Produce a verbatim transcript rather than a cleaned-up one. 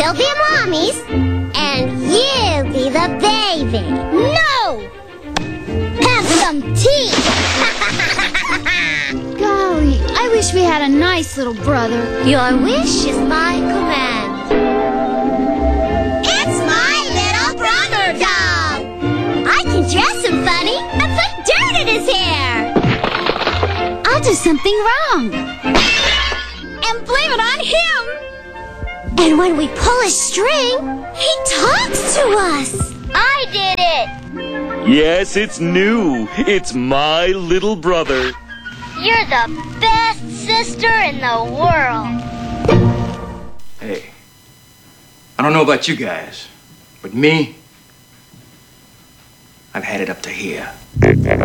We'll be mommies, and you be the baby. No! Have some tea! Golly, I wish we had a nice little brother. Your wish is my command. It's my little brother doll. I can dress him funny and put dirt in his hair. I'll do something wrong and blame it on him. And when we pull a string, he talks to us. I did it. Yes, it's new. It's my little brother. You're the best sister in the world. Hey, I don't know about you guys, but me, I've had it up to here.